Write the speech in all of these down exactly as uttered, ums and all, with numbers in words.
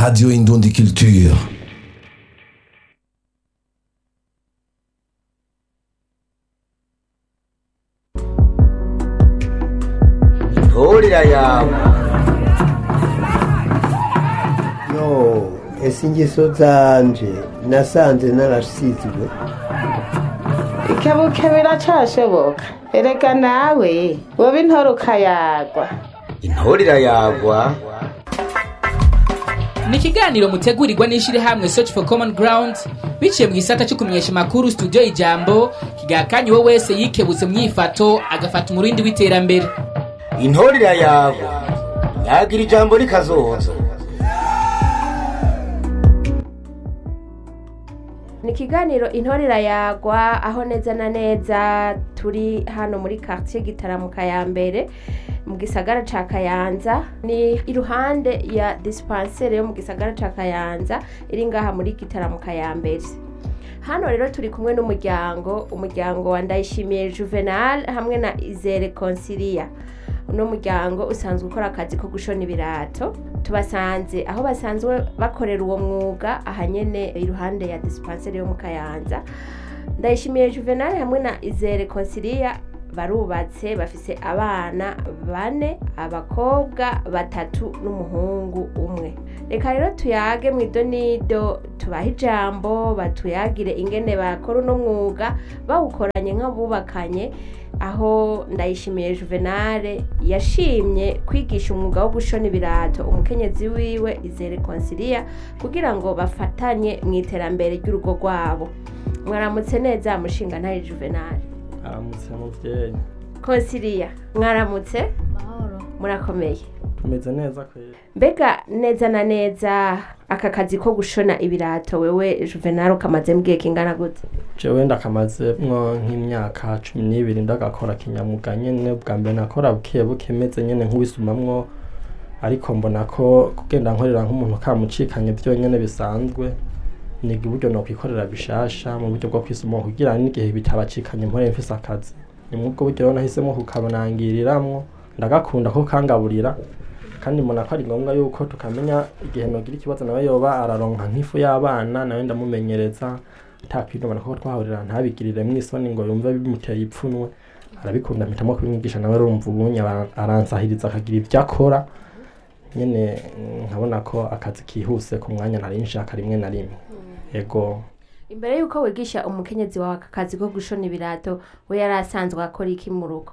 Radio Indundi Culture. Ntorira yawe. Yo, ese ingeso zanje nasanze narasizwe. Ikebuke biracashoboka. Erega nawe woba intoruka yagwa. Intorira yagwa. Ni ikiganiro mutegurirwa n'ishirahamwe Search for Common Ground biciye mu gisata cyo kumenyesha makuru studio Ijambo kigakanye we wese yikebuze myifato agafata umurindi w'iterambere. Intorira yagwa. Yagira ijambo rikazoza. Ni kiganiro intorira yagwa aho neza na neza turi hano muri quartier Gitaramuka ya mbere mu gisagara ca Kayanza, ni iruhande ya dispensaire yo mu gisagara ca Kayanza iri ngaha muri Gitaramuka ya mbere. Hano rero turi kumwe n'umuryango umuryango wa Ndayishimiye Juvenal hamwe na Izere Consilia. Uno muryango usanzwe ukora akazi ko gushona ibirato, tubasanze aho basanzwe bakorera uwo mwuga ahanyene iruhande ya dispensaire yo mu Kayanza. Ndayishimiye Juvenal hamwe na Izere Consilia barubatse, bafise abana bane, abakobwa batatu n'umuhungu umwe. Reka rero tuyage mwidonido tubaha ijambo batuyagire ingene bakora uno mwuga bawukoranye nk'abubakanye, aho Ndayishimiye Juvenal yashimye kwigisha umwuga wo gushona ibirato umukenyezi wiwe Izere Consilia kugira ngo bafatanye mu iterambere ry'urugo rwabo. Mwaramutse neza mushinga ntaye Juvenal. Aramutse muvyeyi. Consilia, mwaramutse? Mahoro. Murakomeye. Tumeze neza kweli. Mbega neza na neza aka kazi ko gushona ibirato wewe Juvenal ukamaze mbwiye kingana gute? Jewe ndakamaze mwo nk'imyaka cumi n'ibiri ndagakora kinyamuga nyene, bwa mbere nakora buke buke meze nyene nk'ubisumamwo, ariko mbona ko kugenda nkorera nk'umuntu kamucikanye byo nyene bisanzwe, niga uburyo no kwikorera bishasha mu buryo bwo kwisuma kugira n'igihe bitabacikanye mpore mfise akazi. Ni mubwo buryo nahisemo kukabonangiriramwo, ndagakunda ko kangaburira kandi mbona ko ari ngombwa yuko tukamenya igihe nogira ikibazo nawe yoba araronka nk'ifu y'abana nawe ndamumenyereza atakwidoma ko twahurira ntabigirire mwisoni ngo yumve bimuteye ipfunwe. Arabikunda mpitamo kubimwigisha nawe rumva ubunya aransahiriza akagira ibyo akora nyene, nkabona ko akazi kihuse ku mwanya nari nshaka rimwe na rimwe. Ego imbere yuko wigisha umukenyezi wawe akazi ko gushona ibirato we yarasanzwe akora iki mu rugo?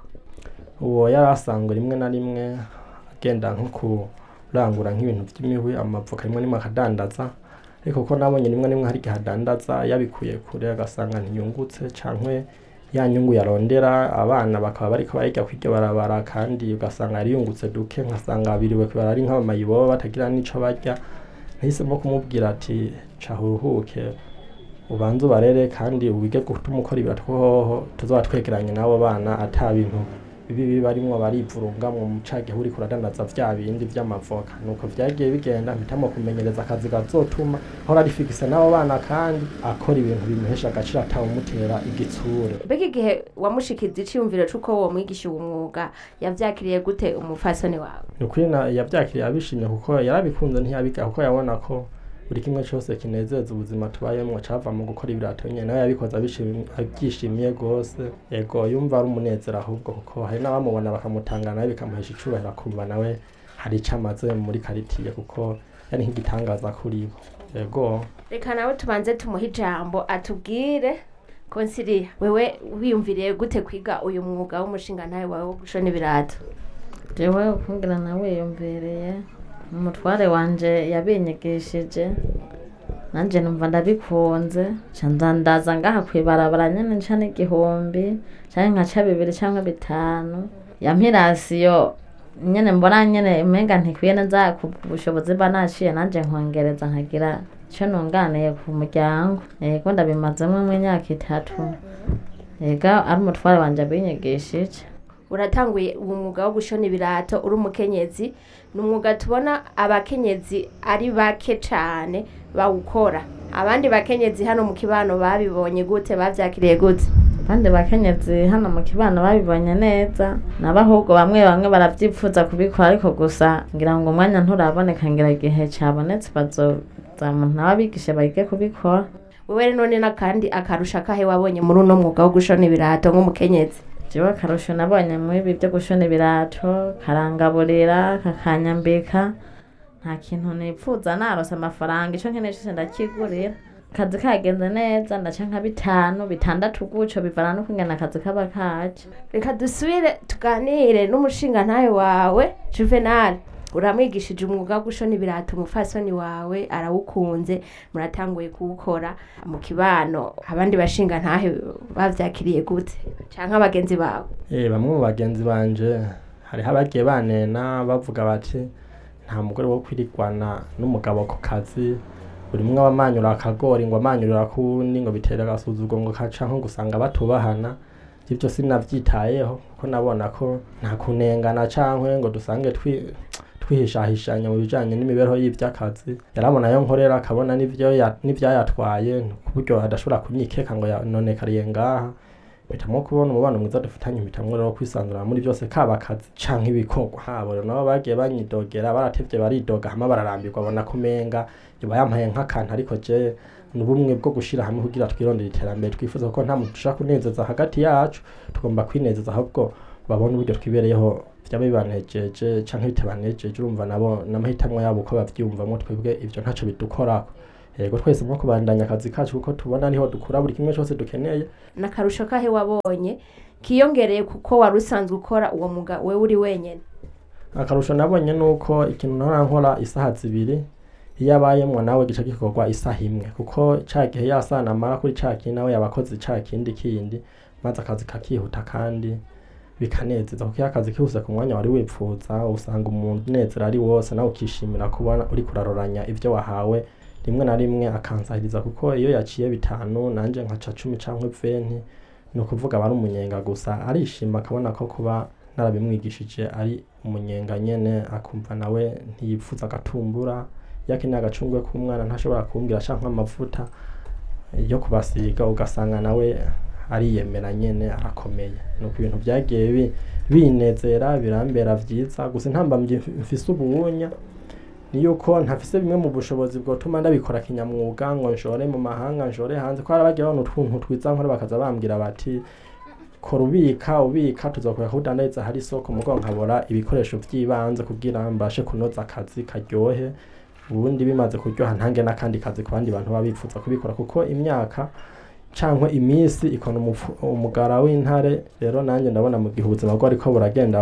Uwo yarasanzwe rimwe na rimwe agenda nko kurangura nk'ibintu by'imihwi, amavoka rimwe nimwe akadandaza, ariko ko nabonye rimwe nimwe hari gihadandaza yabikuye kure agasanga ntiyungutse cankwe ya nyungu yarondera abana bakaba bariko barajya kwiryo barabara, kandi ugasanga ari yungutse duke nkasanga biriwe kubara ari nk'abamayibo batagira nico barya. Nahisemo kumubwira ati cahuruhuke ubanze barere kandi ubige gutuma ukora ibirato hoho tuzoba twegeranye nabo bana ata bintu bibi bibarimwo barivurunga mu mucage uri kuradandaza vya bindi vy'amavoka. Nuko vyagiye bigenda mpitamo kumenyereza akazi gazotuma aho ari fikise nabo bana kandi akora ibintu bimuhesha agaciro atawumutera igitsure. Mbega igihe wamushikiza iciyumviro c'uko wo mwigisha uwo mwuga yavyakiriye gute umufasoni wawe? Nukuri na yavyakiriye abishimye kuko yarabikunze ntiyabiga kuko yabona ko buri kimwe cyose kinezeza ubuzima tubayemo cava mu gukora ibirato nyene, nawe yabikoza abishimiye gose. Ego yumva ari umunezero ahubwo kuko hari n'abamubona bakamutangana nawe bikamuhesha icubahiro kumva nawe hari icamaze muri karitiye kuko yari nk'igitangaza kuri bo. Ego reka nawe tubanze tumuha ijambo atubwire. Consilia, wewe wiyumviriye gute kwiga uyu mwuga w'umushinga ntawe wawe wo gushona ibirato? Jewe kungira nawe yumvireye umutware wanje yabinyigishije, nanje numva ndabikunze, candandaza ngaha kwibarabara nyene nca n'igihumbi canke nkaca bibiri canke bitanu. Yampirasiyo nyene mbona nyene umenga ntikwiye neza ku bushobozi mba naciye nanje nkongereza nkagira ico nunganiye ku muryango. Ego ndabimazemwo mu myaka itatu. Ega ari umutware wanje abinyigishije. Uratanguye uwo mwuga wo gushona ibirato uri umukenyezi, n'umwuga tubona abakenyezi ari bake cane bawukora. Abandi bakenyezi hano mu kibano babibonye gute, bavyakiriye gute? abandi bakenyezi hano mu kibano babibonye neza n'abahubwo bamwe bamwe baravyipfuza kubikora ariko gusa ngira ngo umwanya nturaboneka ngira igihe cabonetse bazoza umuntu nababigishe bayige kubikora. wewe none nakandi akarusha kahe wabonye muri uno mwuga wo gushona ibirato nk'umukenyezi? jewe akarusho nabonye mu ibi byo gushona ibirato karangaburira kakanyambika nta kintu nipfuza narose amafaranga ico nkeneye cyose ndakigurira. Akazi kagenze neza ndaca nka bitanu bitandatu guco bivana no kungena akazi kaba kaje. Reka dusubire tuganire n'umushinga ntaye wawe Juvenal. Uramwigishije umwuga wo gushona ibirato umufasoni wawe arawukunze muratanguye kuwukora mu kibano. Abandi bashinga ntahe bavyakiriye gute canke abagenzi bawe? Eh bamwe mu bagenzi banje hari habagiye banena bavuga bati nta mugore wo kwirigwana n'umugabo ku kazi buri mwe abamanyura akagori ngo amanyurira kundi ngo bitera gasuzugwa ngo kaca nko gusanga batubahana. Ivyo sinavyitayeho kuko nabona ko nta kunengana cankwe ngo dusange twi twihishahishanya mu bijanye n'imibereho y'ivyakazi. Yarabona yo nkorera akabona n'ivyo n'ivyayatwaye kuburyo adashobora kunyikeka ngo yanonekariye ngaha. Bitamwo kubona umubano mwiza dufitanye bitamwo rero kwisanzura muri byose kaba kazi canke ibikorwa. Habo nabo bagiye banyidogera baratevye baridoga hama bararambirwa bona kumenga yoba yampaye nk'akantu ariko je n'ubumwe bwo gushira hamwe kugira twirondera iterambere twifuza ko nta muntu ushaka kunezeza hagati yacu tugomba kwinezeza ahubwo babona uburyo twibereyeho byaba bibanejeje canke bitabanejeje urumva nabo n'amahitamwe yabo uko bavyumvamo twebwe ivyo ntaco bidukorako. Yego twese mwo kubandanya akazi kacu kuko tubona niho dukura buri kimwe cyose dukeneye. Nakarusho kahe wabonye kiyongereye kuko warusanzwe ukora uwo muga we uri wenyene? Akarusho nabonye nuko ikintu narankora isaha zibiri yabayemwe nawe gica gikorwa isaha imwe kuko cagihe yasana mara kuri caki nawe yabakoze caki indi kindi maze akazi kakihuta kandi bikanezeza kuko akazi kihuse ku mwanya wari wipfuza usanga umuntu nezera ari wose nawe ukishimira kubona uri kuraroranya ivyo wahawe rimwe na rimwe akansahiriza kuko iyo yaciye bitanu nanje nkaca cumi canke vingt no kuvuga bari umunyenga gusa arishima akabona ko kuba narabimwigishije ari umunyenga nyene akumva nawe ntiyipfuza agatumbura yakene agacungwe ku mwana ntashobora kumbwira canke amavuta yo kubasiga ugasanga nawe ariyemera nyene arakomeye. Nuko ibintu byagiye binezera birambera vyiza gusa ntamba mfise ubunya niyo ko ntafise bimwe mu bushobozi bwo tuma ndabikora kinyamwuga ngo nshore mu mahanga nshore hanze ko arabagiye abantu twuntu twiza nkore bakaza bambwira bati kora ubika ubika tuzakora kudandaiza hari soko mugo nkabora ibikoresho by'ibanze kugira mbashe kunoza akazi karyohe ubundi bimaze kuryoha ntange nakandi kazi ku bandi bantu babipfuza kubikora kuko imyaka cankwe imisi ikona umugara w'intare. Rero nanje ndabona mu gihe ubuzima bwo ariko buragenda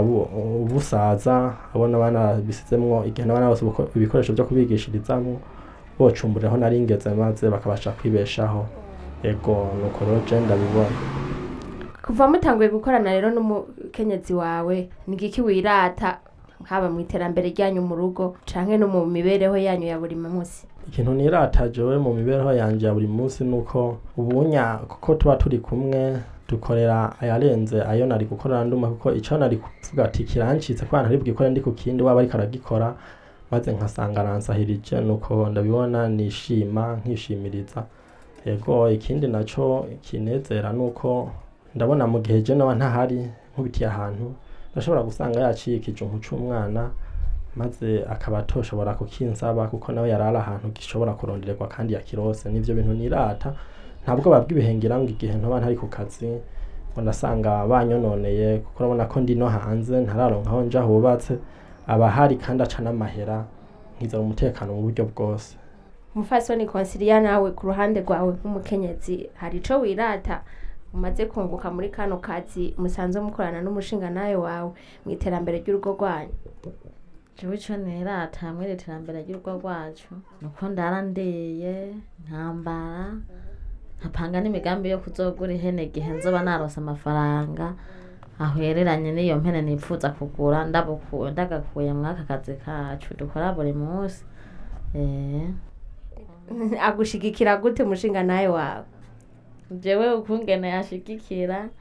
busaza abona bana bisizemwo igihe n'abana bose ibikoresho byo kubigishirizamo bocumbureho naringeze maze bakabasha kwibeshaho. Ego nuko rero je ndabibona. Kuva mutanguye gukorana rero n'umukenyezi wawe nigiki wirata haba mu iterambere ryanyu mu rugo canke no mu mibereho yanyu ya buri munsi? Ikintu nirata jewe mu mibereho yanje ya buri munsi nuko ubunya kuko tuba turi kumwe dukorera ayarenze ayo nari gukorana nduma kuko ico nari kuvuga ati kirancitse kwa ntari bwikore ndi ku kindi waba ari karagikora maze nkasanga aransahirije nuko ndabibona nishima nkishimiriza. Yego ikindi naco kinezera nuko ndabona mu gihe je nawe ntahari nkubitiye ahantu ndashobora gusanga yacikije umuco umwana maze akaba toshobora kukinsaba kuko nawe yarara ahantu gishobora kurondererwa kandi yakirose. Nivyo bintu nirata ntabwo babwibihengera ngo igihe ntoba ntari ku kazi ngo ndasanga banyononeye kuko urabona ko ndi no hanze ntararonka aho nja hubatse abahari kandi aca n'amahera nkiza umutekano mu buryo bwose. Mufasoni Consilia nawe ku ruhande rwawe nk'umukenyezi hari ico wirata umaze kunguka muri kano kazi musanze mukorana n'umushinga nawe wawe mu iterambere ry'urugo rwanyu? Jewe ico nirata mu iterambere ry'urugo rwacu nuko ndarandeye ntambara nkapanga n'imigambi yo kuzogura ihene gihe nzoba narose amafaranga ahwereranye n'iyo mpene nipfuza kugura ndabukuye ndagakuye mwaka kazi kacu dukora buri munsi. Eh agushigikira gute umushinga nawe wawe? Jewe ukungene yashigikira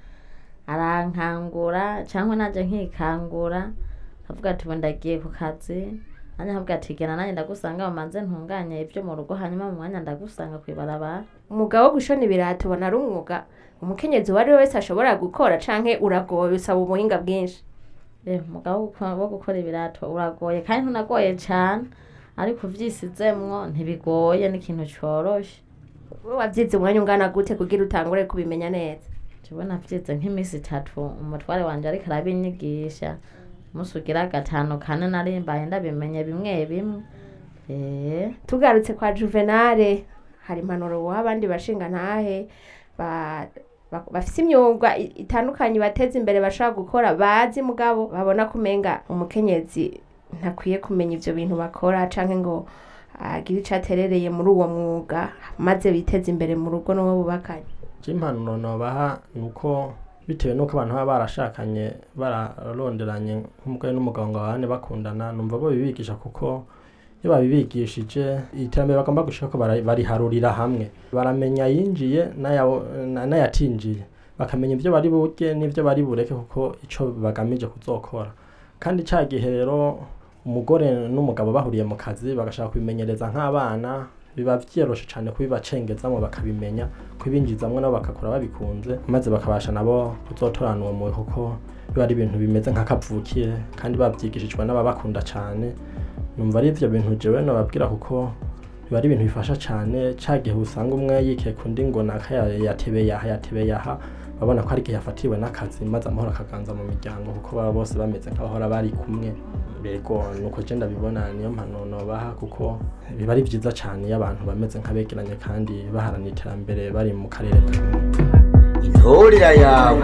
arankangura canke naje nkikangura avuga ati ndagiye ku kazi hanyuma avuga ati gena nanjye ndagusanga bamanze ntunganye ibyo mu rugo hanyuma mu mwanya ndagusanga kwibarabara. umwuga wo gushona ibirato ubona ari umwuga umukenyezi uwo ari we wese ashobora gukora canke uragoye usaba ubuhinga bwinshi? Eh, umwuga wo gukora ibirato uragoye kandi ntunagoye cyane, ariko uvyisizemwo ntibigoye, n'ikintu coroshe. wowe wavyize umwanya ungana gute kugira utangure kubimenya neza? jewe navyize nk'imisi itatu, umutware wanje ariko arabinyigisha, umunsi ugira gatanu kane narimbaye ndabimenye bimwe bimwe. Eh, tugarutse kwa Juvenal, hari impanuro woha abandi bashinga ntahe ba bafise imyuga itandukanye bateza imbere bashaka gukora bazi mugabo babona kumenga umukenyezi ntakwiye kumenya ivyo bintu bakora canke ngo agira icaterereye muri uwo mwuga maze biteze imbere mu rugo no bubakanye? Impanuro nobaha nuko bitewe nuko abantu baba barashakanye bararonderanye nk'umugore n'umugabo ngo babane bakundana, numva bo bibigisha kuko iyo babibigishije iterambere bagomba gushika ko bariharurira hamwe, baramenya yinjiye n'ayatinjiye, bakamenya ibyo bari burye n'ibyo bari bureke kuko ico bagamije kuzokora. kandi ca gihe rero umugore n'umugabo bahuriye mu kazi bagashaka kubimenyereza nk'abana, biba vyoroshe cyane kubibacengezamo bakabimenya, kubinjizamwe nabo bakakura babikunze, maze bakabasha nabo kuzotorana uwo muwe kuko biba ari ibintu bimeze nk'akavukire kandi bavyigishijwe n'ababakunda cyane. Numva ari ivyo bintu jewe nababwira kuko biba ari ibintu bifasha cyane. Ca gihe usanga umwe yikeka undi ngo naka yatebeye aha yatebeye aha, babona ko ari gihe yafatiwe n'akazi maze amahoro akaganza mu miryango kuko baba bose bameze nk'abahora bari kumwe. Bego nuko je ndabibona, niyo mpano baha kuko biba ari vyiza cyane iyo abantu bameze nk'abegeranye kandi baharanira iterambere bari mu karere kamwe. Intorira yawe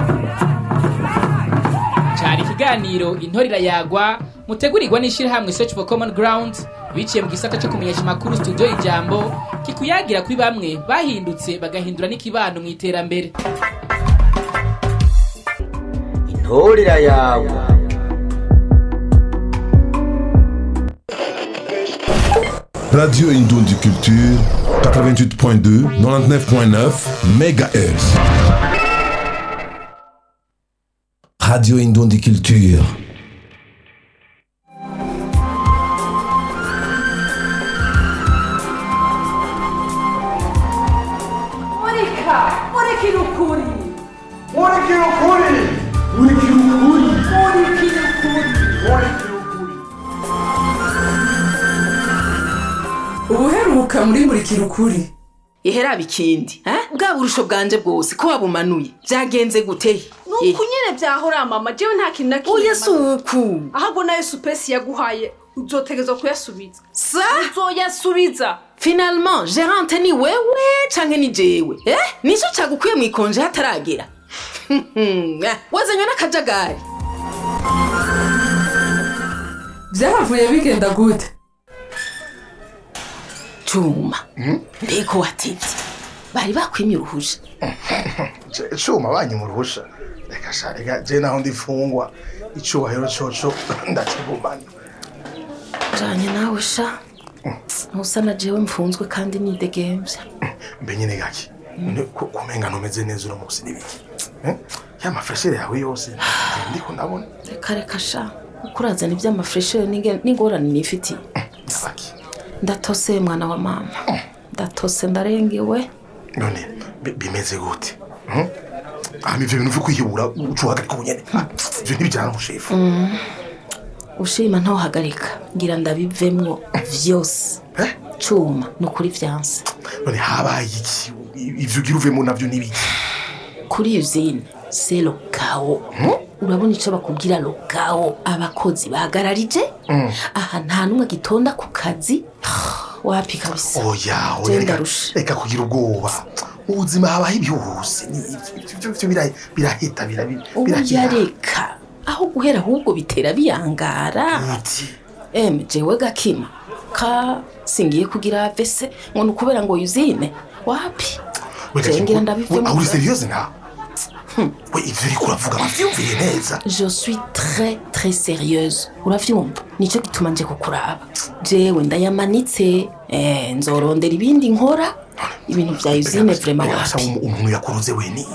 cyari ikiganiro Intorira yagwa mutegurirwa n'ishirahamwe Search for Common Ground biciye mu gisata cyo kumenyesha makuru Studio Ijambo kikuyagira kuri bamwe bahindutse bagahindura n'ikibano mu iterambere. Intorira yawe Radio Indundi Culture, quatre-vingt-huit point deux, quatre-vingt-dix-neuf point neuf mégahertz. Radio Indundi Culture. Monica, Monica no Curi. Monica no Curi. Monica no Curi. Monica no Curi. Monica no Curi. Ubuheruka muri Murikira ukuri. Ihera bikindi, eh? Bwa burusho bwanje bwose ko wabumanuye. Byagenze gute? Nuko nyene byahora mama, jewe nta kintu nakimwe. Oya suku. Ahubwo nayo supesi yaguhaye uzotegezwa kuyasubiza. Sa? Uzoyasubiza. Finalement, gérante ni wewe canke ni jewe. Eh? Nico cyagukuye mu ikonje hataragera. Wazanywa n'akajagari. Byahavuye bigenda gute? Chuma. Mbeko watiti. Bari bakwimye uruhusha. Chuma banyi uruhusha. Reka sha reka je naho ndifungwa. Icyubahiro coco ndakibumana. Janye nawe sha. Musa na jewe mfunzwe kandi nidegemvya. Mbe nyine gaki. Kumenga nomeze neza uro musi nibiki. Eh? Ya mafreshere yawe yose ndiko ndabona. Reka reka sha. Ukurazana ibya mafreshere n'ingorane nifiti. Nabaki. Ndatose mwana wa mama. Ndatose ndarengewe. None bimeze gute? Mhm. Ami vyo bintu kwihibura ucuhaga ko nyene. Vyo ntibijana mu shefu. Mhm. Ushima nto hagarika. Ngira ndabivemwo vyose. Eh? Chuma no kuri vyanse. None habaye iki? Ivyo giruvemo navyo nibiki? Kuri usine c'est le chaos. Urabona ico bakubwira lo chaos, abakozi bagararije? Aha nta numwe gitonda ku kazi. Wapi kabisa. Oya, oya. Reka kugira ubwoba. Ubuzima habaho ibyuhuse. Ivyo birayi birahita birabira. Birareka. Aho guhera ahubwo bitera biyangara. Uti. Em jewe gakima. Ka singiye kugira vese ngo nukubera ngo usine. Wapi? Jengira ndabivemo. Aho uri serious na? Oui, ivyo kuravuga bavyumviye neza. Je suis très très sérieuse. Uravyumva? Nico gituma nje kukuraba. Jewe ndayamanitse, eh nzorondera ibindi nkora. Ibintu vya usine vraiment wasa umuntu yakuruze we ninde.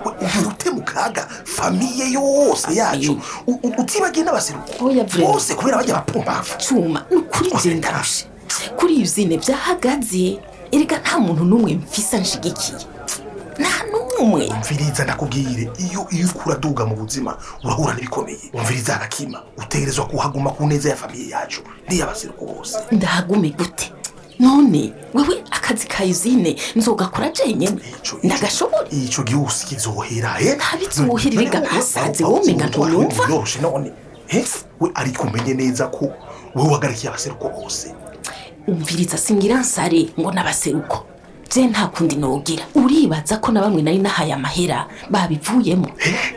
ufite mu kaga famiye yose yacu utibagiye n'abaseruko bose kubera bajya bapumbavu cuma nukuri zendarushe kuri izine byahagaze erega nta muntu numwe mfisa nshigikiye nta numwe umviriza ndakubwire iyo iyo ukuraduga mu buzima urahura n'ibikomeye umviriza agakima utegerezwa kuhaguma ku neza ya famiye yacu n'iy'abaseruko bose ndahagume gute none wewe akazi ka izine nzogakora jenyene ndagashobora ico gihusi kizohera eh ntabizohererega basaze womenga ntunyumva yoroshe none eh we ari kumenye neza ko wewe wagarikiye abaseruko bose umviriza singira nsare ngo n'abaseruko je nta kundi nogira uribaza ko na bamwe nari nahaye amahera babivuyemo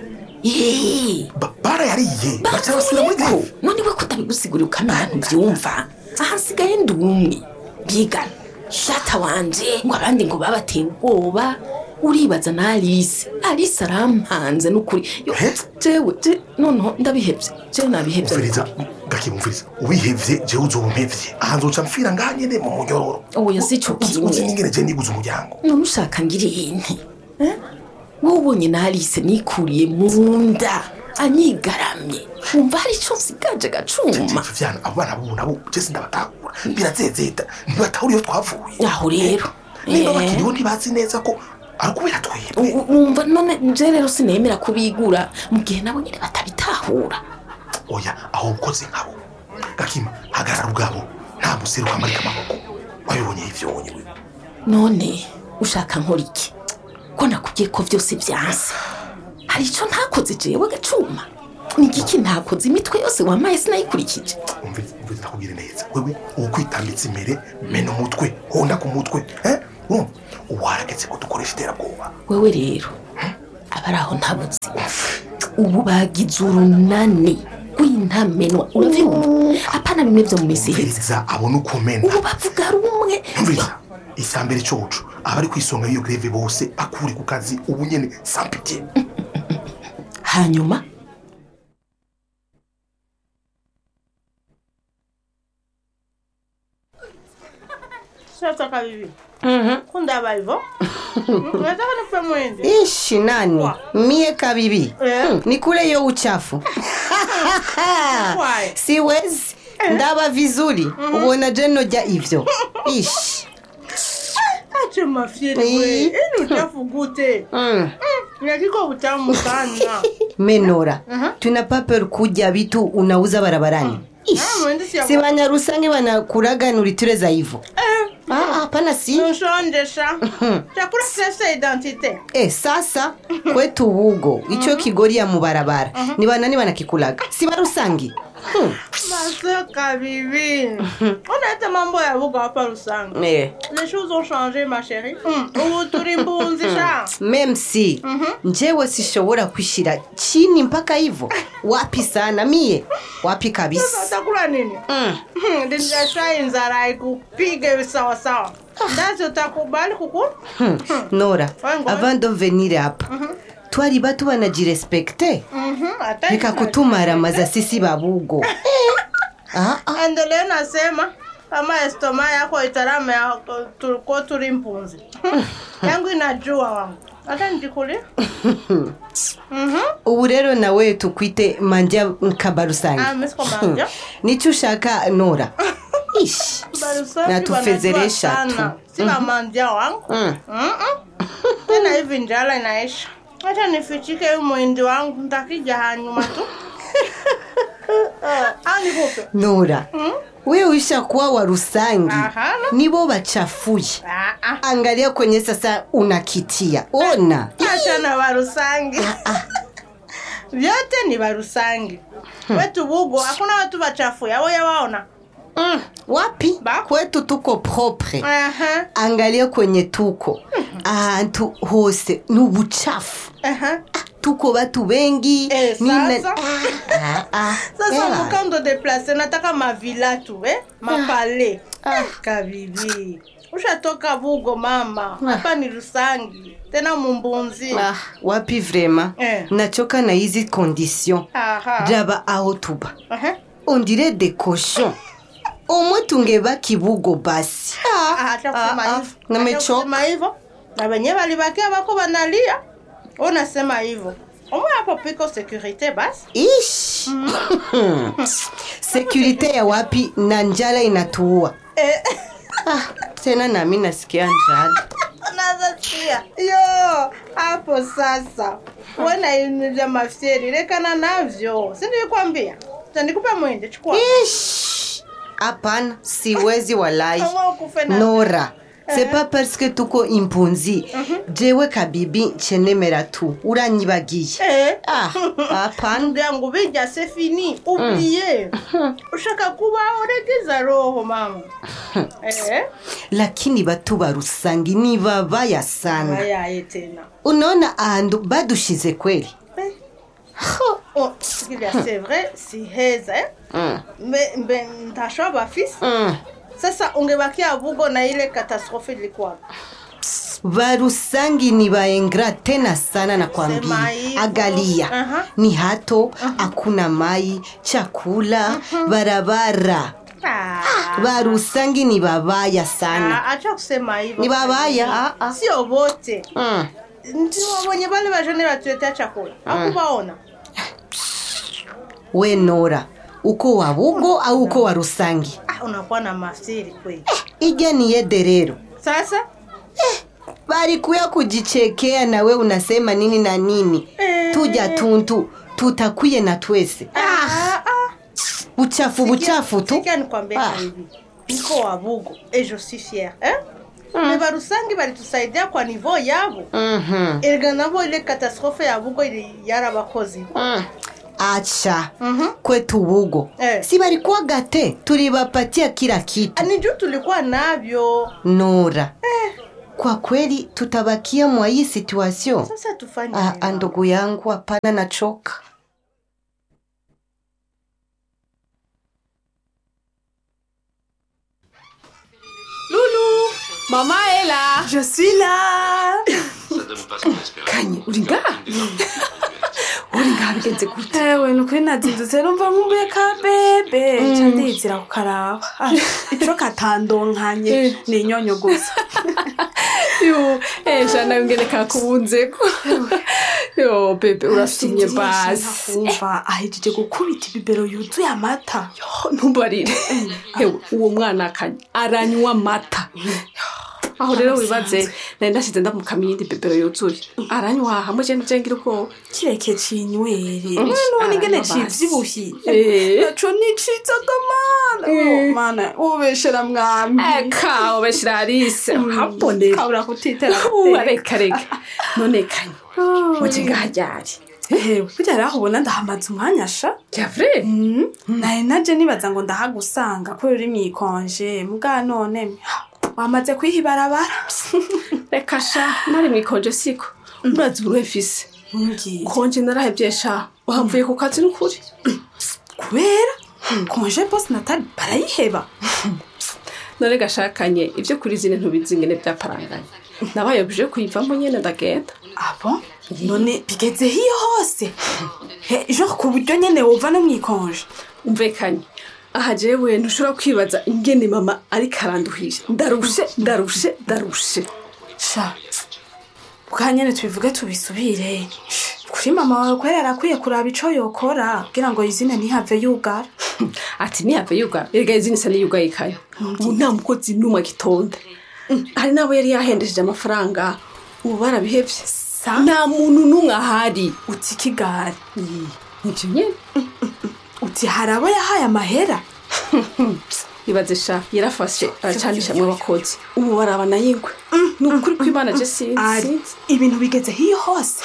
eh bara yariye bacha basura muri go none we kutabigusigura ukamenya ntuvyumva ahasigaye ndumwe bigana shata wanje ngo abandi ngo babateye ubwoba uribaza na Alice Alice arampanze n'ukuri jewe je noneho ndabihevye je nabihevye umviriza gakimumviriza ubihevye je uzobumpevye ahanzoca mfira nganye mu munyororo oya sico uzi nyingene je niguze umuryango none ushaka ngire inti eh wobonye na Alice nikuriye munda anyigaramye umva hari ico nsigaje gacuma vyana abana bo nabo je sindabatakura birazezeta ntibatahuri yo twavuye aho rero niba bakiriho ntibazi neza ko arukubera twebwe umva none je rero sinemera kubigura mu gihe nabo nyine batabitahura oya aho ukoze nkabo gakima hagarara ubwabo nta museruka amarika amaboko wabibonye ivyo wonyewe none ushaka nkora iki ko nakubwiye ko vyose vyanse hari ico ntakoze jewe gacuma nigiki ntakoze imitwe yose wamaye sinayikurikije umviriza umviriza nakubwire neza wewe ukwitambitse imbere mena umutwe honda ku mutwe eh urumva uwaragetse ko dukoresha iterabwoba wewe rero abaraho ntabuzi ubu bagize urunani rw'intamenwa uravyumva apana bimwe vyo mu misi heza abona ukomena ubu bavuga rumwe umviriza isambere coco abari kwisonga iyo greve bose bakuri ku kazi ubu nyene sampite hanyuma Sasa kabibi. Mhm. Kunda baivo. Unataka nikupe mwende? Ishi nani? Mie kabibi. Hmm. Nikule yo uchafu. Siwezi. Ndaba vizuri. Mm-hmm. Uona jeno ja hivyo. Ishi. Acha mafieri we. Ini uchafu gute. Mm. Nyakiko utamu sana. Menora. Uh-huh. Tunapapa kuja vitu unauza barabarani. Mm. Ishi. Si banyarusange banakuraga nuritureza hivyo. Eh. Ah, hapana si. Nushondesha. Chakula sasa identite. Eh, sasa kwetu Bugo icho kigori ya mubarabara. Ni banani banakikulaga. Si barusangi. Masaka bibi. On a été mambo ya Bugo hapa Rusangi. Eh. Les choses ont changé ma chérie. Ubu turi mbunzi sha. Même si njewe sishobora kwishira chini mpaka hivyo. Wapi sana mie? Wapi kabisa. Sasa utakula nini? Mm. Ndinasha inzara ikupige sawa sawa. Ndazo utakubali kukula? Nora, avant de venir hapa. Twari batu banajirespecte. Mhm. Nika kutumara maza sisi babugo. Ah ah. Endelea nasema kama estoma yako itarame tulikuwa turi mpunzi. Yangu inajua wangu. Hata ndikule. Mhm. Ubu rero nawe tukwite manja kabarusangi. Ah, misko manja. Nicho shaka Nora. Ish. Na tufezeresha tu. Sima manja wangu. Mhm. Tena hivi njala inaisha. Acha nifichike mwindi wangu ndakija hanyuma tu. Ani kupe. Nora. Mm? Wewe ushakuwa wa Rusangi. Aha, no? Nibo bachafuye. Ah, ah. Angalia kwenye sasa unakitia. Ona. Acha na wa Rusangi. Ah, ah. Vyote ni wa Rusangi. Hmm. Wetu Bugo hakuna watu bachafuye. Wewe waona? Mm, wapi? Ba? Kwetu tuko propre. Aha. Angalia kwenye tuko. Ahantu hose nubuchafu. Aha. Tuko batu bengi. Eh, sasa. Ah, ah. Sasa mukando déplacer nataka ma villa tu, eh? Ma palais. Ah, kabibi. Ushatoka Bugo mama. Hapa ni Rusangi. Tena mumbunzi. Ah, wapi vrema? Eh. Nachoka na hizi conditions. Aha. Jaba aho tuba. Aha. On dirait des cochons. Omwe tungeba kibugo basi. Ah, acha kusema hivyo. Nimechoka. Kusema hivyo. Na wenyewe walibakia wako wanalia. unasema hivyo umwe hapo piko security basi ish security ya wapi na njala inatuua eh. Ah, tena nami nasikia njala Nazasikia yo hapo sasa wana inja mafsiri rekana navyo si nilikwambia nikupa mwende chukua ish hapana siwezi walai Nora c'est pas parce que tuko impunzi jewe kabibi chenemera tu uranyibagiye ah hapana ndangu bija c'est fini oublié ushaka kuba oregeza roho mama eh lakini batu barusangi ni babaya sana baya tena unaona ahantu badushize kweli oh c'est vrai si heza mais mais ntashaba fils sasa ungebakia Bugo na ile katastrofe ilikuwa Varusangi ni baengra tena sana na kwambia agalia uh-huh. Ni hato hakuna uh-huh. Mai chakula uh-huh. Barabara ah. Varusangi ni babaya sana ah, acha kusema hivyo ni babaya ah, ah. Sio wote mm. Ndio wenye wale wajane watuletea chakula hakubaona we Nora uko wa Bugo au uko wa Rusangi ah unakuwa na masiri kweli eh, ija ni yederero sasa eh bari kuya kujichekea na we unasema nini na nini eh. Tuja tuntu tutakuye na twese ah, ah. Uchafu buchafu tu sikia nikwambia ah. Hivi niko wa Bugo et je suis fier eh mm. Barusangi bari tusaidia kwa niveau yabo mhm erga nabo ile katastrofe ya Bugo ile yara bakozi mm. Acha mm-hmm. Kwetu Bugo eh. Si bari kwa gate tulibapatia kila kitu aniju tulikuwa navyo Nora eh. Kwa kweli tutabakia mwa hii situation sasa tufanye ah, ndugu yangu hapana nachoka Loulou Maman est là. Je suis là. Kanye uringa uringa bigenze gute ewe nukuri nazindutse numva nkumbuye ka bebe ca ndizira kukaraba ico katandonkanye ni inyonyo gusa yo eh jana ngene kakubunzeko yo bebe urasinye basi umva ahijije gukubita ibibero yuzuye amata yo ntumbarire hewe uwo mwana kanye aranywa amata aho rero wibaze nari ndashize ndamukamiyindi bibero yuzuye aranywa hamwe je njengira uko kireke cinywere none ngene civyibuhi naco niciza gamana oh mana ubeshera mwami eka ubeshira Alice habone kabura kutitera reka reka none kanye waje ngahajyari ehe kujya aho ubona ndahamaze umwanya sha Javre naye naje nibaza ngo ndahagusanga ko uri mwikonje mbwa none wamaze kwihibarabara reka sha nari mwikonje siko urazi urefise konje narahebye sha uhamvuye ku kazi n'ukuri kubera konje boss natali barayiheba none gashakanye ivyo kuri zine ntubizingene byaparanganye nabayobuje kuyivamo nyene ndagenda abo none bigeze hiyo hose he genre ku buryo nyene wova no mwikonje umvekanye aha jewe ntushobora kwibaza ingene mama ari karanduhije ndarushe ndarushe ndarushe sha ukanyene tubivuge tubisubire kuri mama wawe kwerera akwiye kuraba ico yokora kugira ngo izina ntihave yugara ati ntihave yugara erega izina isa niyugaye kayo ubu nta mukozi n'umwe gitonda hari nabo yari yahendesheje amafaranga ubu barabihevye nta muntu n'umwe ahari uti kigari nivyo nyene uti harabo yahaye amahera ibaze sha yarafashe aracanisha mu bakozi ubu barabana yingwe n'ukuri kwibana je sinzi ibintu bigeze hiyo hose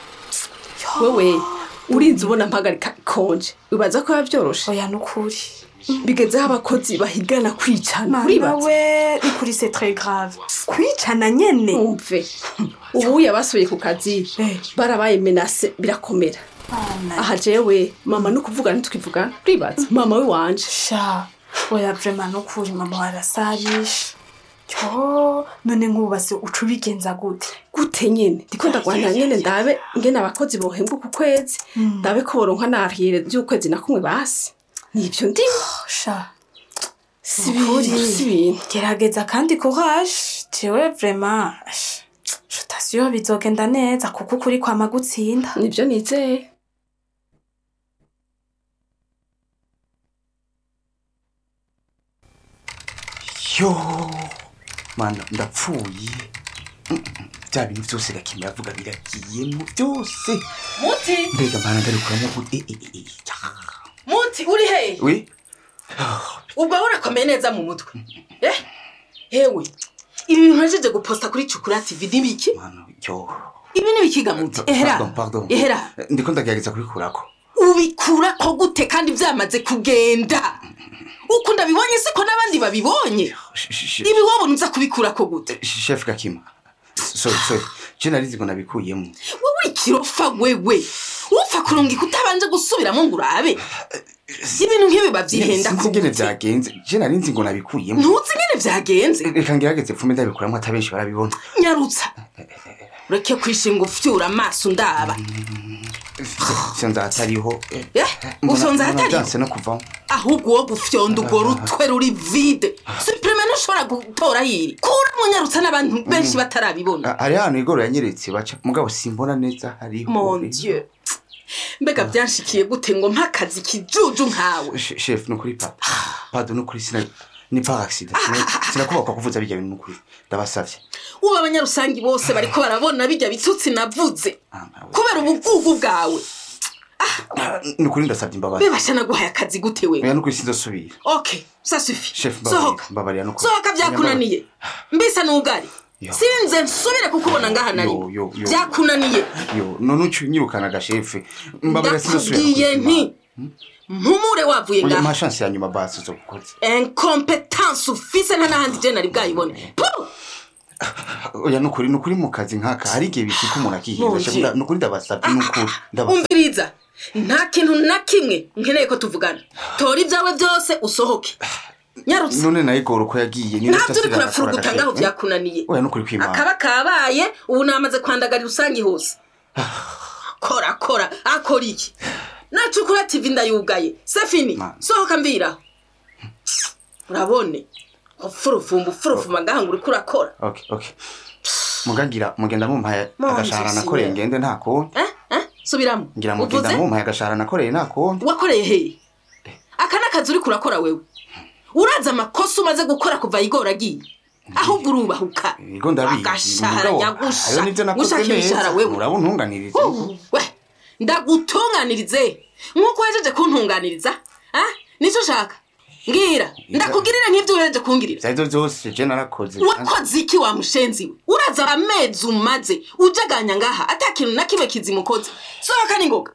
wewe urinze ubona mpagarika konje ubaza ko yavyoroshe oya n'ukuri bigeze abakozi bahigana kwicana uribaze ikuri c'est très grave kwicana nyene umve ubu yabasuye ku kazi barabaye menace birakomera aha jewe mama no kuvuga ntitwivuga ribaza mama we wanje sha oya vraiment no kuri mama warasarisha yo none nkubase ucubigenza gute gute nyene ndiko ndagwana nyene ndabe ngene abakozi bohembwa ku kwezi ndabe ko boronka nariyere by'ukwezi na kumwe basi nivyo ndi sha sibiri sibiri gerageza kandi courage jewe vraiment je siyo bizogenda neza kuko ukuri kwama gutsinda. Nibyo nizeye. Yo mana ndapfuye. Bya bintu byose Gakimi yavuga biragiyemo byose. Muti mbega mana ndarukuramo ku eh eh eh. Muti uri he? Oui. Ubwo urakomeye neza mu mutwe. Eh? Hewe. Ibi bintu najeje guposta kuri Chukura T V dibiki? Mana yo. Ibi ni bikiga muti. Ehera. Pardon, pardon. Ehera. Ndiko ndagerageza kubikurako. Ubikura ko gute kandi byamaze kugenda? Uko ndabibonye siko nabandi babibonye. Ibi wabona uza kubikura ko gute? Chef Gakima. Sorry, sorry. Je narizi ngo nabikuyemo. Wowe ikirofa wewe. Upfa kurungi kutabanje gusubiramo ngurabe. Ibintu nk'ibi bavyihenda ko gene byagenze. Je narinzi ngo nabikuyemo. Ntuzi ngene byagenze. Reka ngerageze pfume ndabikuramo atabenshi barabibona. Nyarutsa. Ureke kwishinga ufyura amaso ndaba. Sonza atariho. Eh? Usonza atariho. Byanse no kuvamo. Ahubwo wo gufyonda ugo rutwe ruri vide. Supreme no shora gutora hiri. Kura munyarutsa n'abantu benshi batarabibona. Ari hano igoro yanyeretse baca mugabo simbona neza hariho. Mon Dieu. Mbega byanshikiye gute ngo mpakazi kijuju nkawe. Chef no kuri papa. Pardon no kuri sina ni par accident. Sinakuba kwa kuvuza bijya bintu kuri. Ndabasavye. Uba abanyarusangi bose bariko barabona bijya bitutsi navuze. Kubera ubugugu bwawe. Nukuri ndasabye imbabazi. Bebasha naguhaye akazi gute we? Oya nukuri sinzosubira. Okay, ça suffit. Chef Sohoka. Mbabarira nukuri. Sohoka byakunaniye. Mbisa nugari. Sinze nsubire kukubona ngaha nari. Byakunaniye. Yo, none unyirukana ga chef. Mbabarira sinzosubira. Ndakugiye nti. Mpumure wavuye ngaha. Ma chance ya nyuma basi zo gukoze. Incompetence ufise nta nahandi je nari bwayibone. Oya nukuri nukuri mu kazi nkaka hari igihe bishika umuntu akihinda nukuri ndabasabye nukuri ndabasabye. Umviriza. Nta kintu na kimwe nkeneye ko tuvugana. Tora ibyawe byose usohoke. Nyarutse. None nayo igoro ko yagiye ni ntabyo uri kurafuruguta ngaho byakunaniye. Oya nukuri kwimana. Akaba kabaye ubu namaze kwandagara usangi hose. Kora kora akora iki? Na Chukura T V ndayugaye. Sefini. Sohoka mbira. Urabone. Ofurufumbu furufuma ngaha nguri kurakora. Okay, okay. Mugangira mugenda mumpaye agashara nakoreye ngende nta konti. Eh? Eh? Subiramo. Ngira mugenda mumpaye agashara nakoreye nta konti. Wakoreye he? Aka nakazi uri kurakora wewe. Uraza amakosa umaze gukora kuva igora giye. Ahubwo urubahuka. Igo ndabizi. Agashara nyagusha. Ayo nivyo nakoze neza. Urabuntunganiriza. We. Ndagutunganirize. Nkuko wajeje kuntunganiriza? Ah? Nico shaka. Ngira, ndakugirira nk'ibyo uhereje kungirira. Zaizo zose je narakoze. Wakoze iki wa mushenzi we? Uraza amezi umaze ujaganya ngaha atakintu na kimwe kizimukoze. Sohoka ningoga.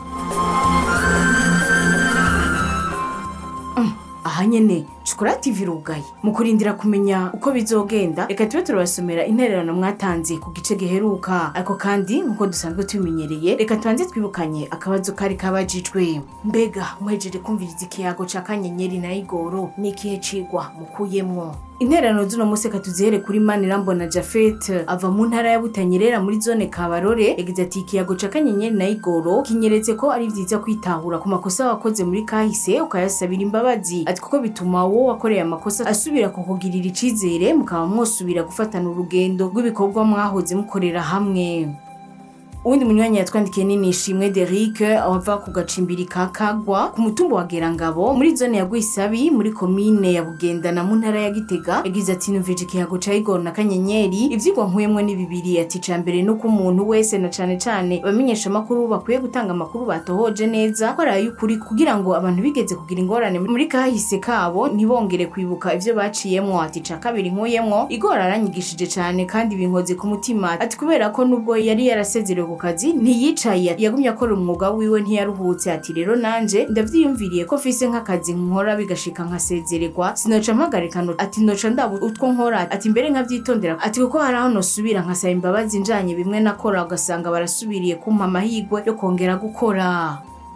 Aha nyene Chukura T V rugaye mu kurindira kumenya uko bizogenda. Reka tube turabasomera intererano mwatanze ku gice giheruka. Ariko kandi nkuko dusanzwe tubimenyereye reka twanze twibukanye akabazo kari kabajijwe. Mbega mwejeje kumviriza ikiyago ca Kanyenyeri na Igoro n'ikihe cigwa mukuyemwo? Intererano z'uno munsi katuzihere kuri Manirambona Japhet ava mu ntara ya Butanyerera muri zone Kabarore. Yagize ati ikiyago ca Kanyenyeri na Igoro kinyeretse ko ari vyiza kwitahura ku makosa wakoze muri kahise ukayasabira imbabazi. Ati kuko bituma wo wakoreye amakosa asubira kukugirira icizere mukaba mwosubira gufatana urugendo rw'ibikorwa mwahoze mukorera hamwe. Undi munyanya yatwandikiye nini Ishimwe Derrick ava ku gacimbiri ka Kagwa ku mutumba wa Gerangabo muri zone ya Gwisabi muri commune ya Bugenda na mu ntara ya Gitega. Yagize ati numvije ikiyago ca Igoro na Kanyenyeri ivyigwa nkuyemwe ni bibiri. Ati ca mbere no ku muntu wese na cane cane bamenyesha makuru bakwiye gutanga makuru batohoje neza ko arayo ukuri kugira ngo abantu bigeze kugira ingorane muri kahise kabo ntibongere kwibuka ivyo baciyemwo. Ati ca kabiri nkuyemwo Igoro aranyigishije cane kandi binkoze ku mutima. Ati kubera ko nubwo yari yarasezereye ku kazi ntiyicaye yagumye akora umwuga wiwe ntiyaruhutse. Ati rero nanje ndavyiyumviriye ko fise nk'akazi nkora bigashika nkasezererwa sinoca mpagarikano. Ati noca ndabu utwo nkora. Ati mbere nkavyitondera. Ati kuko hari aho nosubira nkasaba imbabazi njanye bimwe nakora ugasanga barasubiriye kumpa amahigwe yo kongera gukora.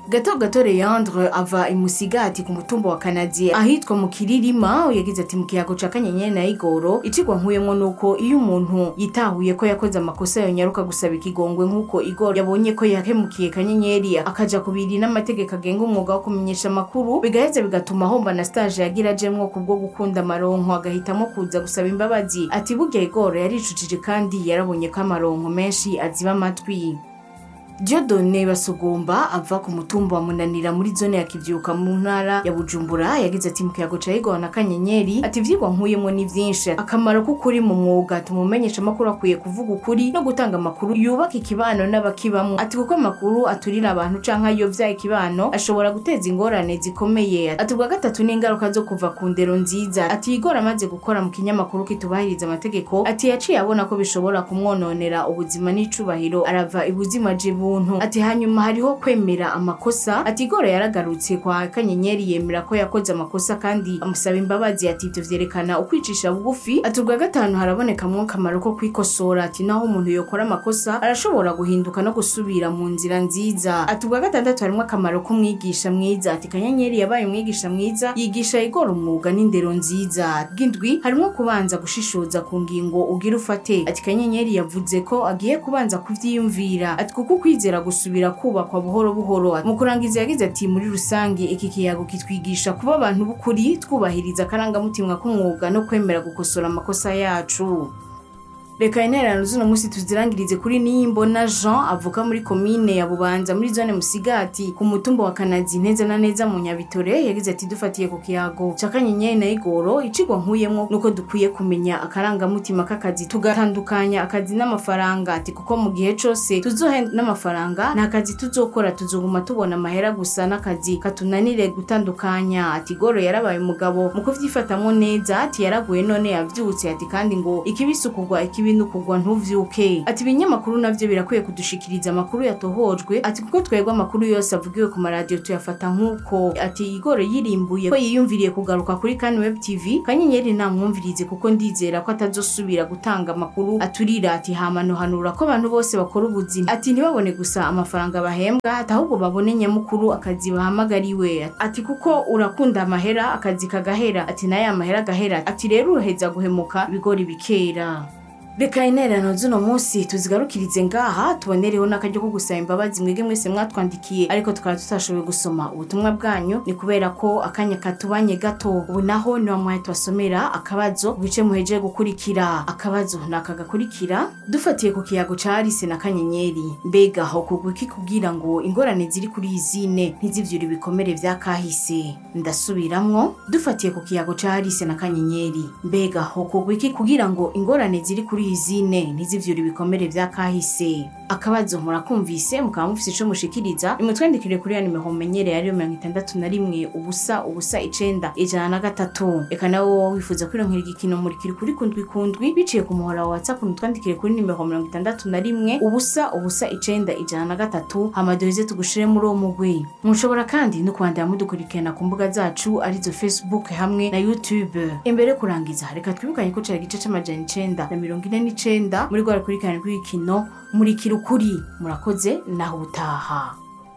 gato gato Leandre ava imusigati ku mutumba wa Kanadi ahitwa mu Kiririma yagize ati mu kiyago ca Kanyenyeri na Igoro icigwa nkuyemwo nuko iyo umuntu yitahuye ko yakoze amakosa yonyaruka gusaba ikigongwe nkuko Igoro yabonye ko yahemukiye Kanyenyeri akaja kubiri n'amategeko agenga umwuga wo kumenyesha amakuru bigaheze bigatuma homba na stage yagira jemwo kubwo gukunda amaronko agahitamo kuza gusaba imbabazi ati burya Igoro yaricujije kandi yarabonye ko amaronko menshi aziba amatwi. Dieudonné Basogomba ava ku mutumba wa Munanira muri zone ya Kivyuka mu ntara ya Bujumbura yagize ati mu kiyago ca Igoro na Kanyenyeri ati vyigwa nkuyemwo ni vyinshi akamaro k'ukuri mu mwuga tumumenyesha amakuru akwiye kuvuga ukuri no gutanga amakuru yubaka ikibano n'abakibamwe ati kuko amakuru aturira abantu canka iyo vya ikibano ashobora guteza ingorane zikomeye ati bwa gatatu n'ingaruka zo kuva ku ndero nziza ati Igoro amaze gukora mu kinyamakuru kitubahiriza amategeko ati yaciye abona ko bishobora kumwononera ubuzima n'icubahiro arava ibuzima jibu ati hanyuma hariho kwemera amakosa ati Igoro yaragarutse kwa Kanyenyeri yemera ko yakoze amakosa kandi amusaba imbabazi ati ivyo vyerekana ukwicisha bugufi ati ubwa gatanu haraboneka mu kamaro ko kwikosora ati naho umuntu yokora amakosa arashobora guhinduka no gusubira mu nzira nziza ati ubwa gatandatu harimo akamaro k'umwigisha mwiza ati Kanyenyeri yabaye umwigisha mwiza yigisha Igoro umwuga n'indero nziza bw'indwi harimo kubanza gushishoza ku ngingo ugira ufate ati Kanyenyeri yavuze ko agiye kubanza kuvyiyumvira ati kuko kwizera gusubira kubakwa buhoro buhoro mu kurangiza yagize ati muri rusange iki kiyago kitwigisha kuba abantu b'ukuri twubahiriza akarangamutima k'umwuga no kwemera gukosora amakosa yacu. Reka intererano z'uno musi tuzirangirize kuri Niyimbona Jean avuka muri commune ya Bubanza muri zone Musigati ku mutumba wa Kanadi neza na neza mu Nyabitore yagize ati dufatiye ku kiyago ca Kanyenyeri na Igoro icigwa nkuyemwo nuko dukwiye kumenya akarangamutima k'akazi tugatandukanya akazi n'amafaranga ati kuko mu gihe cose tuzohenda n'amafaranga nta kazi tuzokora tuzoguma tubona amahera gusa n'akazi katunanire gutandukanya ati Igoro yarabaye umugabo mu kuvyifatamwo neza ati yaraguye none yavyutse ati kandi ngo ikibisukugwa ikibi nukugwa ntuvyuke ati ibinyamakuru navyo birakwiye kudushikiriza amakuru yatohojwe ati kuko twebwe amakuru yose avugiwe ku maradiyo tuyafata nkuko ati Igoro yirimbuye ko yiyumviriye kugaruka kuri Kan Web T V Kanyenyeri namwumvirize kuko ndizera ko atazosubira gutanga amakuru aturira ati hamano hanura ko abantu bose bakora ubuzima ati ntibabone gusa amafaranga bahembwa ati ahubwo babone nyamukuru akazi bahamagariwe ati kuko urakunda amahera akazi kagahera ati naye amahera gahera ati rero uruheza guhemuka bigori bikera. Reka intererano z'uno munsi tuzigarukirize ngaha tubonereho n'akaryo ko gusaba imbabazi mwege mwese mwatwandikiye ariko tukaba tutashoboye gusoma ubutumwa bwanyu ni kubera ko akanya katubanye gato ubu naho ni wamwaye twasomera akabazo bice muheje gukurikira akabazo nakagakurikira dufatiye ku kiyago ca Alice na Kanyenyeri mbega ho kuguki kugira ngo ingorane ziri kuri izine ntizivyura ibikomere vya kahise ndasubiramwo dufatiye ku kiyago ca Alice na Kanyenyeri mbega ho kuguki kugira ngo ingorane ziri kuri izine ntizivyura ibikomere vya kahise akabazo murakumvise mukaba mufise ico mushikiriza imutwandikire kuri ya nimero menyere yari mirongo itandatu na rimwe ubusa ubusa icenda ijana na gatatu eka nawo wifuza kwironkera igikino murikiri kuri kundwi kundwi biciye ku muhora wa WhatsApp mutwandikire kuri nimero mirongo itandatu na rimwe ubusa ubusa icenda ijana na gatatu hamadoze tugushire muri uwo mugwi mushobora kandi no kwandika mudukurikirana ku mbuga zacu arizo Facebook hamwe na YouTube imbere kurangiza reka twibukanye ko cari gice c'amajana icenda na mirongo ine n'icenda muri gwa kurikirana kw'ikino muri kirukuri murakoze naho utaha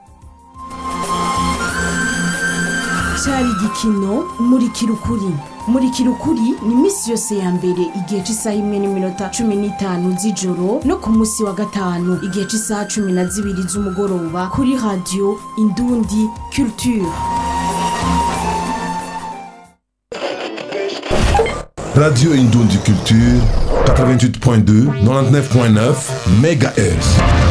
cyari gikino muri kirukuri muri kirukuri ni misi yose ya mbere igihe cy'isaha imwe n'iminota cumi n'itanu z'ijoro no ku munsi wa gatanu igihe cy'isaha cumi na zibiri z'umugoroba kuri radio Indundi Culture. Radio Indundi Culture, quatre-vingt-huit point deux, quatre-vingt-dix-neuf point neuf mégahertz.